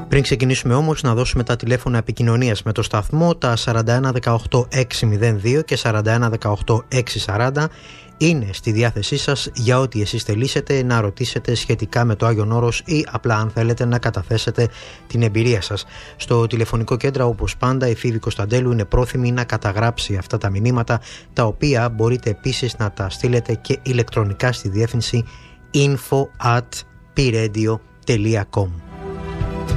Πριν ξεκινήσουμε όμως, να δώσουμε τα τηλέφωνα επικοινωνίας με το σταθμό, τα 41 18 602 και 41 18 640 είναι στη διάθεσή σας για ό,τι εσείς θελήσετε να ρωτήσετε σχετικά με το Άγιον Όρος ή απλά αν θέλετε να καταθέσετε την εμπειρία σας. Στο τηλεφωνικό κέντρο, όπως πάντα, η Φίβη Κωνσταντέλου είναι πρόθυμη να καταγράψει αυτά τα μηνύματα, τα οποία μπορείτε επίσης να τα στείλετε και ηλεκτρονικά στη διεύθυνση info@pradio.com.